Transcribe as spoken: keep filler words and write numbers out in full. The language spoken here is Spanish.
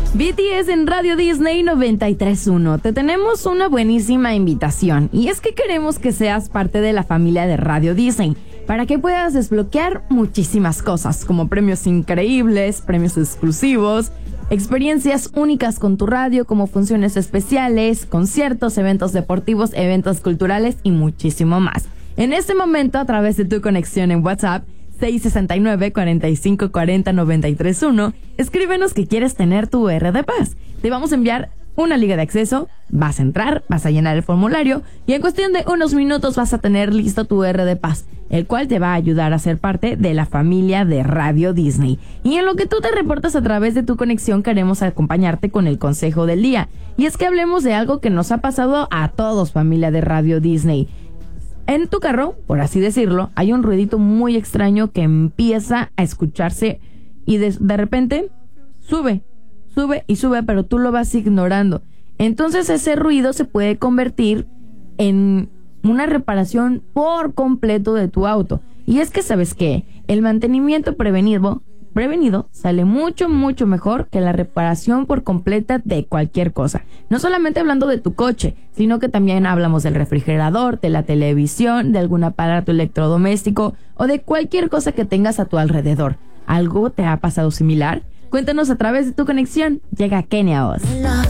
B T S en Radio Disney noventa y tres punto uno. Te tenemos una buenísima invitación y es que queremos que seas parte de la familia de Radio Disney para que puedas desbloquear muchísimas cosas como premios increíbles, premios exclusivos, experiencias únicas con tu radio como funciones especiales, conciertos, eventos deportivos, eventos culturales y muchísimo más. En este momento, a través de tu conexión en WhatsApp seis sesenta y nueve, cuarenta y cinco cuarenta, noventa y tres uno, escríbenos que quieres tener tu R de Paz. Te vamos a enviar una liga de acceso, vas a entrar, vas a llenar el formulario y en cuestión de unos minutos vas a tener listo tu R de Paz, el cual te va a ayudar a ser parte de la familia de Radio Disney. Y en lo que tú te reportas a través de tu conexión, queremos acompañarte con el consejo del día. Y es que hablemos de algo que nos ha pasado a todos, familia de Radio Disney. En tu carro, por así decirlo, hay un ruidito muy extraño que empieza a escucharse y de, de repente sube, sube y sube, pero tú lo vas ignorando. Entonces ese ruido se puede convertir en una reparación por completo de tu auto. Y es que, ¿sabes qué? El mantenimiento prevenido, prevenido sale mucho, mucho mejor que la reparación por completa de cualquier cosa. No solamente hablando de tu coche, sino que también hablamos del refrigerador, de la televisión, de algún aparato electrodoméstico o de cualquier cosa que tengas a tu alrededor. ¿Algo te ha pasado similar? Cuéntanos a través de tu conexión. Llega Kenia Oz.